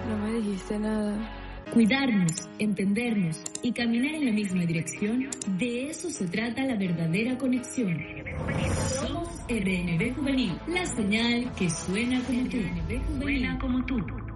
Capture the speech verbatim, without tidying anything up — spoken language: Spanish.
No me dijiste nada. Cuidarnos, entendernos y caminar en la misma dirección, de eso se trata la verdadera conexión. Somos R N B Juvenil, la señal que suena como tú. R N B Juvenil. Suena como tú.